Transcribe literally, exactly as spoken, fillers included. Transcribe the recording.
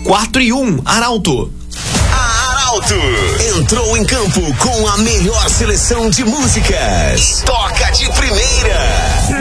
quatro e um. Arauto. A Arauto entrou em campo com a melhor seleção de músicas. Toca de primeira.